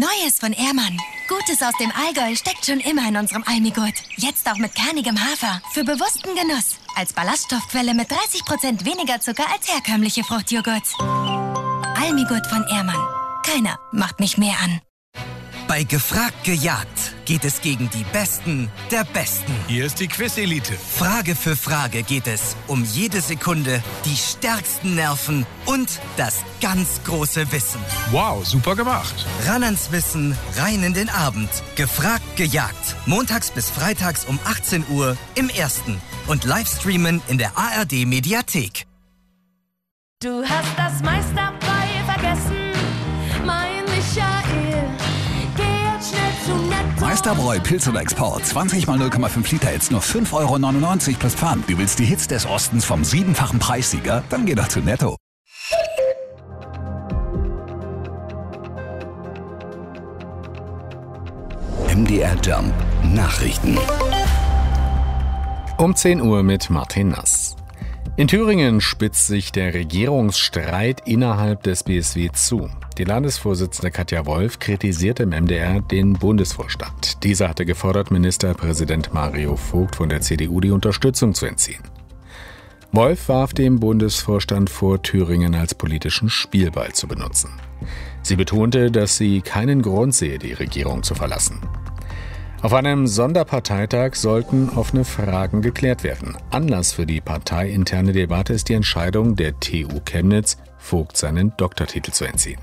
Neues von Ehrmann. Gutes aus dem Allgäu steckt schon immer in unserem Almigurt. Jetzt auch mit kernigem Hafer. Für bewussten Genuss. Als Ballaststoffquelle mit 30% weniger Zucker als herkömmliche Fruchtjoghurts. Almigurt von Ehrmann. Keiner macht mich mehr an. Bei Gefragt gejagt geht es gegen die Besten der Besten. Hier ist die Quiz-Elite. Frage für Frage geht es um jede Sekunde, die stärksten Nerven und das ganz große Wissen. Wow, super gemacht. Ran ans Wissen, rein in den Abend. Gefragt gejagt. Montags bis freitags um 18 Uhr im Ersten. Und Livestreamen in der ARD-Mediathek. Du hast das meiste dabei vergessen, mein Michael. Geh jetzt schnell zu Netto. Meisterbräu Pilz oder Export. 20 mal 0,5 Liter jetzt nur 5,99 € plus Pfand. Du willst die Hits des Ostens vom 7-fachen Preissieger? Dann geh doch zu Netto. MDR Jump Nachrichten. Um 10 Uhr mit Martin Nass. In Thüringen spitzt sich der Regierungsstreit innerhalb des BSW zu. Die Landesvorsitzende Katja Wolf kritisierte im MDR den Bundesvorstand. Dieser hatte gefordert, Ministerpräsident Mario Vogt von der CDU die Unterstützung zu entziehen. Wolf warf dem Bundesvorstand vor, Thüringen als politischen Spielball zu benutzen. Sie betonte, dass sie keinen Grund sehe, die Regierung zu verlassen. Auf einem Sonderparteitag sollten offene Fragen geklärt werden. Anlass für die parteiinterne Debatte ist die Entscheidung der TU Chemnitz, Vogt seinen Doktortitel zu entziehen.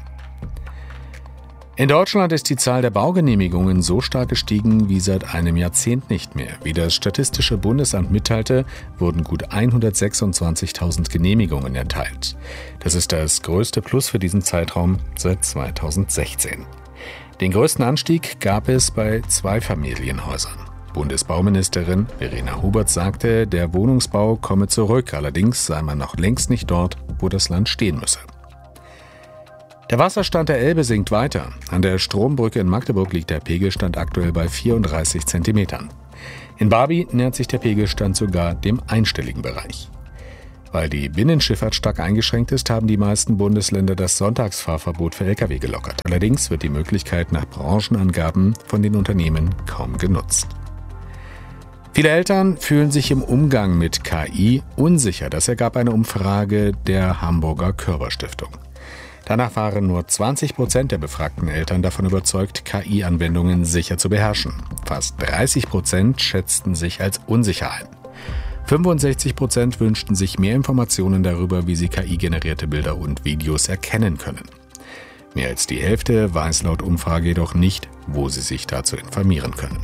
In Deutschland ist die Zahl der Baugenehmigungen so stark gestiegen wie seit einem Jahrzehnt nicht mehr. Wie das Statistische Bundesamt mitteilte, wurden gut 126.000 Genehmigungen erteilt. Das ist das größte Plus für diesen Zeitraum seit 2016. Den größten Anstieg gab es bei Zweifamilienhäusern. Bundesbauministerin Verena Hubert sagte, der Wohnungsbau komme zurück, allerdings sei man noch längst nicht dort, wo das Land stehen müsse. Der Wasserstand der Elbe sinkt weiter. An der Strombrücke in Magdeburg liegt der Pegelstand aktuell bei 34 Zentimetern. In Barby nähert sich der Pegelstand sogar dem einstelligen Bereich. Weil die Binnenschifffahrt stark eingeschränkt ist, haben die meisten Bundesländer das Sonntagsfahrverbot für Lkw gelockert. Allerdings wird die Möglichkeit nach Branchenangaben von den Unternehmen kaum genutzt. Viele Eltern fühlen sich im Umgang mit KI unsicher. Das ergab eine Umfrage der Hamburger Körber-Stiftung. Danach waren nur 20% der befragten Eltern davon überzeugt, KI-Anwendungen sicher zu beherrschen. Fast 30% schätzten sich als unsicher ein. 65% wünschten sich mehr Informationen darüber, wie sie KI-generierte Bilder und Videos erkennen können. Mehr als die Hälfte weiß laut Umfrage jedoch nicht, wo sie sich dazu informieren können.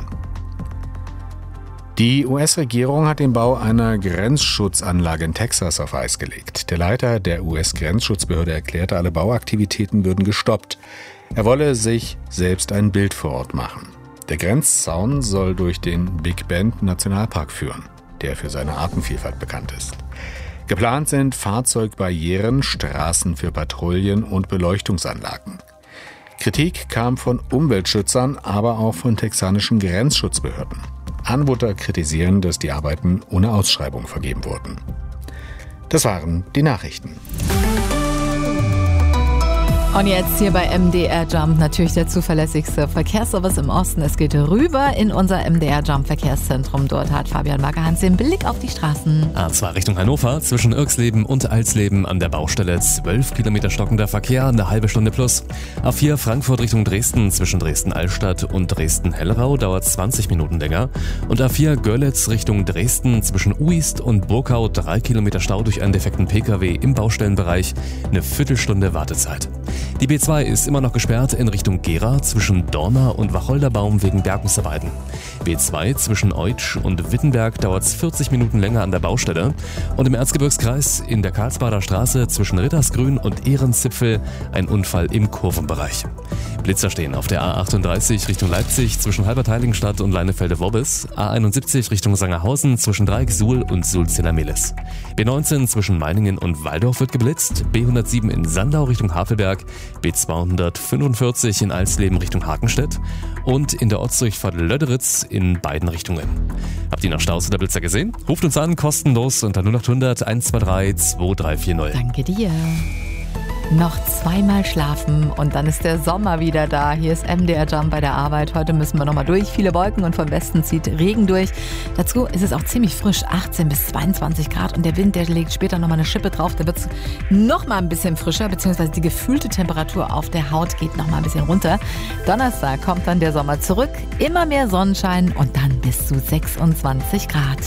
Die US-Regierung hat den Bau einer Grenzschutzanlage in Texas auf Eis gelegt. Der Leiter der US-Grenzschutzbehörde erklärte, alle Bauaktivitäten würden gestoppt. Er wolle sich selbst ein Bild vor Ort machen. Der Grenzzaun soll durch den Big Bend Nationalpark führen, der für seine Artenvielfalt bekannt ist. Geplant sind Fahrzeugbarrieren, Straßen für Patrouillen und Beleuchtungsanlagen. Kritik kam von Umweltschützern, aber auch von texanischen Grenzschutzbehörden. Anwohner kritisieren, dass die Arbeiten ohne Ausschreibung vergeben wurden. Das waren die Nachrichten. Und jetzt hier bei MDR Jump natürlich der zuverlässigste Verkehrsservice im Osten. Es geht rüber in unser MDR Jump Verkehrszentrum. Dort hat Fabian Wagerhans den Blick auf die Straßen. A2 Richtung Hannover, zwischen Irxleben und Alsleben an der Baustelle 12 Kilometer stockender Verkehr, eine halbe Stunde plus. A4 Frankfurt Richtung Dresden, zwischen Dresden-Altstadt und Dresden-Hellrau dauert 20 Minuten länger. Und A4 Görlitz Richtung Dresden, zwischen Uist und Burkau 3 Kilometer Stau durch einen defekten Pkw im Baustellenbereich, eine Viertelstunde Wartezeit. Die B2 ist immer noch gesperrt in Richtung Gera zwischen Dorna und Wacholderbaum wegen Bergungsarbeiten. B2 zwischen Eutsch und Wittenberg dauert es 40 Minuten länger an der Baustelle. Und im Erzgebirgskreis in der Karlsbader Straße zwischen Rittersgrün und Ehrenzipfel ein Unfall im Kurvenbereich. Blitzer stehen auf der A38 Richtung Leipzig zwischen Halbertheiligenstadt und Leinefelde-Worbis, A71 Richtung Sangerhausen zwischen Dreieck-Suhl und Suhl-Ziller-Mehlis. B19 zwischen Meiningen und Waldorf wird geblitzt, B107 in Sandau Richtung Havelberg, B245 in Alsleben Richtung Hakenstedt und in der Ortsdurchfahrt Löderitz in beiden Richtungen. Habt ihr noch Staus oder Blitzer gesehen? Ruft uns an, kostenlos unter 0800 123 2340. Danke dir. Noch 2-mal schlafen und dann ist der Sommer wieder da. Hier ist MDR Jump bei der Arbeit. Heute müssen wir nochmal durch. Viele Wolken und vom Westen zieht Regen durch. Dazu ist es auch ziemlich frisch, 18 bis 22 Grad. Und der Wind, der legt später nochmal eine Schippe drauf. Da wird es nochmal ein bisschen frischer, beziehungsweise die gefühlte Temperatur auf der Haut geht nochmal ein bisschen runter. Donnerstag kommt dann der Sommer zurück. Immer mehr Sonnenschein und dann bis zu 26 Grad.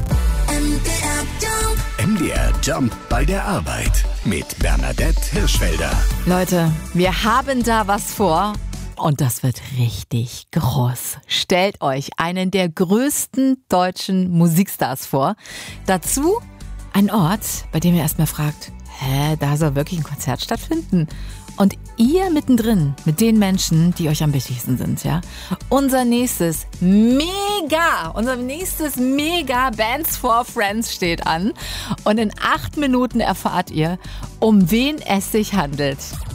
MDR Jump bei der Arbeit mit Bernadette Hirschfelder. Leute, wir haben da was vor und das wird richtig groß. Stellt euch einen der größten deutschen Musikstars vor. Dazu ein Ort, bei dem ihr erstmal fragt, da soll wirklich ein Konzert stattfinden? Und ihr mittendrin mit den Menschen, die euch am wichtigsten sind, ja? Unser nächstes Mega Bands for Friends steht an. Und in 8 Minuten erfahrt ihr, um wen es sich handelt.